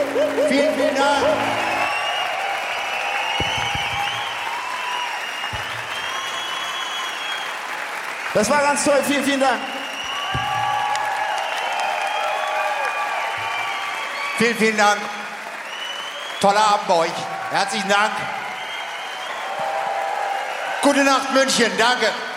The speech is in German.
Vielen, vielen Dank. Das war ganz toll. Vielen, vielen Dank. Vielen, vielen Dank. Toller Abend bei euch. Herzlichen Dank. Gute Nacht, München. Danke.